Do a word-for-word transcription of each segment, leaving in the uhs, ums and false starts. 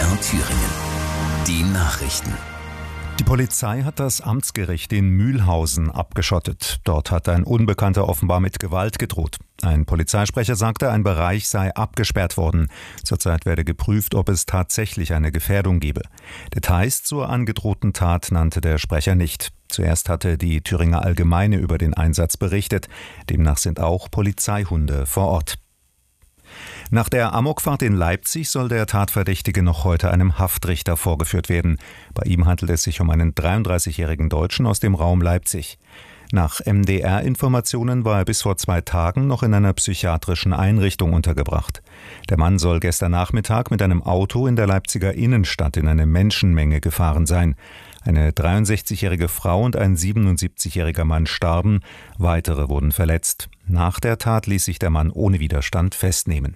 R Thüringen. Die Nachrichten. Die Polizei hat das Amtsgericht in Mühlhausen abgeschottet. Dort hat ein Unbekannter offenbar mit Gewalt gedroht. Ein Polizeisprecher sagte, ein Bereich sei abgesperrt worden. Zurzeit werde geprüft, ob es tatsächlich eine Gefährdung gebe. Details zur angedrohten Tat nannte der Sprecher nicht. Zuerst hatte die Thüringer Allgemeine über den Einsatz berichtet. Demnach sind auch Polizeihunde vor Ort. Nach der Amokfahrt in Leipzig soll der Tatverdächtige noch heute einem Haftrichter vorgeführt werden. Bei ihm handelt es sich um einen dreiunddreißigjährigen Deutschen aus dem Raum Leipzig. Nach M D R-Informationen war er bis vor zwei Tagen noch in einer psychiatrischen Einrichtung untergebracht. Der Mann soll gestern Nachmittag mit einem Auto in der Leipziger Innenstadt in eine Menschenmenge gefahren sein. Eine dreiundsechzigjährige Frau und ein siebenundsiebzigjähriger Mann starben, weitere wurden verletzt. Nach der Tat ließ sich der Mann ohne Widerstand festnehmen.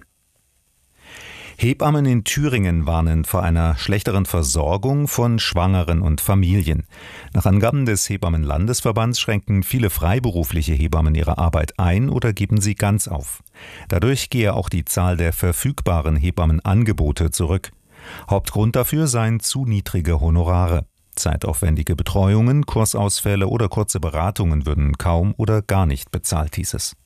Hebammen in Thüringen warnen vor einer schlechteren Versorgung von Schwangeren und Familien. Nach Angaben des Hebammenlandesverbands schränken viele freiberufliche Hebammen ihre Arbeit ein oder geben sie ganz auf. Dadurch gehe auch die Zahl der verfügbaren Hebammenangebote zurück. Hauptgrund dafür seien zu niedrige Honorare. Zeitaufwendige Betreuungen, Kursausfälle oder kurze Beratungen würden kaum oder gar nicht bezahlt, hieß es.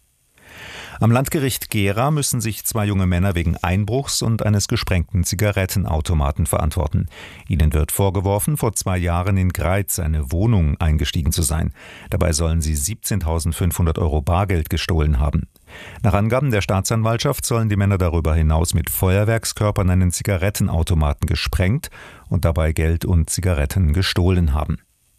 Am Landgericht Gera müssen sich zwei junge Männer wegen Einbruchs und eines gesprengten Zigarettenautomaten verantworten. Ihnen wird vorgeworfen, vor zwei Jahren in Greiz eine Wohnung eingestiegen zu sein. Dabei sollen sie siebzehntausendfünfhundert Euro Bargeld gestohlen haben. Nach Angaben der Staatsanwaltschaft sollen die Männer darüber hinaus mit Feuerwerkskörpern einen Zigarettenautomaten gesprengt und dabei Geld und Zigaretten gestohlen haben.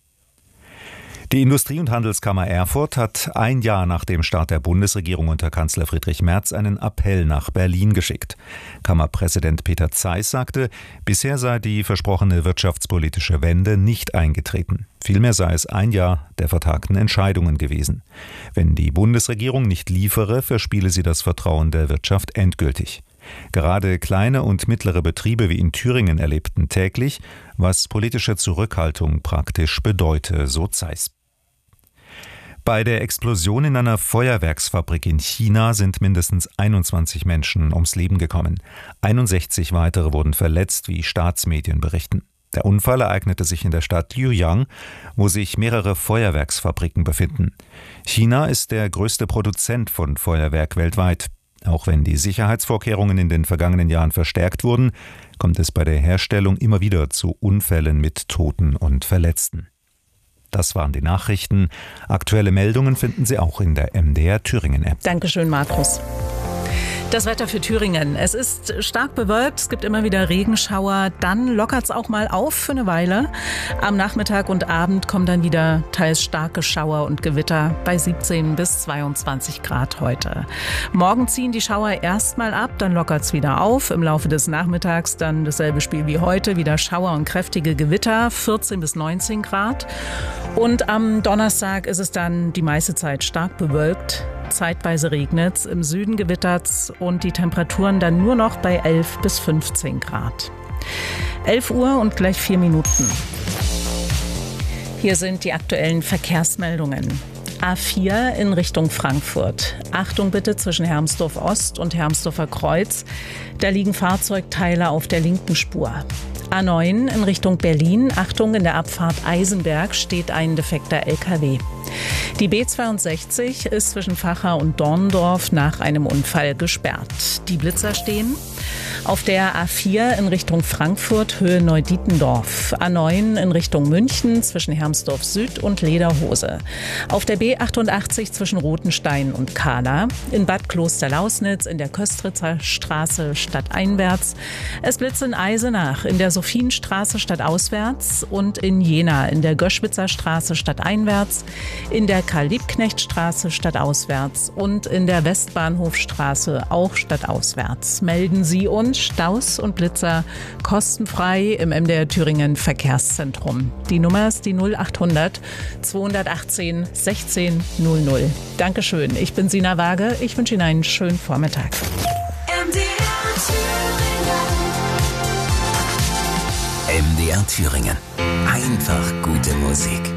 Die Industrie- und Handelskammer Erfurt hat ein Jahr nach dem Start der Bundesregierung unter Kanzler Friedrich Merz einen Appell nach Berlin geschickt. Kammerpräsident Peter Zeiss sagte, bisher sei die versprochene wirtschaftspolitische Wende nicht eingetreten. Vielmehr sei es ein Jahr der vertagten Entscheidungen gewesen. Wenn die Bundesregierung nicht liefere, verspiele sie das Vertrauen der Wirtschaft endgültig. Gerade kleine und mittlere Betriebe wie in Thüringen erlebten täglich, was politische Zurückhaltung praktisch bedeute, so Zeiss. Bei der Explosion in einer Feuerwerksfabrik in China sind mindestens einundzwanzig Menschen ums Leben gekommen. einundsechzig weitere wurden verletzt, wie Staatsmedien berichten. Der Unfall ereignete sich in der Stadt Luoyang, wo sich mehrere Feuerwerksfabriken befinden. China ist der größte Produzent von Feuerwerk weltweit. Auch wenn die Sicherheitsvorkehrungen in den vergangenen Jahren verstärkt wurden, kommt es bei der Herstellung immer wieder zu Unfällen mit Toten und Verletzten. Das waren die Nachrichten. Aktuelle Meldungen finden Sie auch in der M D R Thüringen App. Dankeschön, Markus. Das Wetter für Thüringen. Es ist stark bewölkt, es gibt immer wieder Regenschauer, dann lockert es auch mal auf für eine Weile. Am Nachmittag und Abend kommen dann wieder teils starke Schauer und Gewitter bei siebzehn bis zweiundzwanzig Grad heute. Morgen ziehen die Schauer erstmal ab, dann lockert es wieder auf. Im Laufe des Nachmittags dann dasselbe Spiel wie heute, wieder Schauer und kräftige Gewitter, vierzehn bis neunzehn Grad. Und am Donnerstag ist es dann die meiste Zeit stark bewölkt. Zeitweise regnet's, im Süden gewittert's und die Temperaturen dann nur noch bei elf bis fünfzehn Grad. elf Uhr und gleich vier Minuten. Hier sind die aktuellen Verkehrsmeldungen. A vier in Richtung Frankfurt. Achtung bitte zwischen Hermsdorf Ost und Hermsdorfer Kreuz. Da liegen Fahrzeugteile auf der linken Spur. A neun in Richtung Berlin. Achtung, in der Abfahrt Eisenberg steht ein defekter L K W. Die B zweiundsechzig ist zwischen Vacha und Dorndorf nach einem Unfall gesperrt. Die Blitzer stehen. Auf der A vier in Richtung Frankfurt, Höhe Neudietendorf. A neun in Richtung München zwischen Hermsdorf Süd und Lederhose. Auf der B achtundachtzig zwischen Rothenstein und Kahla. In Bad Klosterlausnitz in der Köstritzer Straße stadteinwärts. Es blitzt in Eisenach in der Sophienstraße stadtauswärts und in Jena in der Göschwitzer Straße stadteinwärts, in der Karl-Liebknecht-Straße stadtauswärts und in der Westbahnhofstraße auch stadtauswärts. Melden Sie uns Staus und Blitzer kostenfrei im M D R Thüringen Verkehrszentrum. Die Nummer ist die null achthundert zweihundertachtzehn sechzehn null null. Dankeschön, ich bin Sina Waage. Ich wünsche Ihnen einen schönen Vormittag. M D R Thüringen. M D R Thüringen. Einfach gute Musik.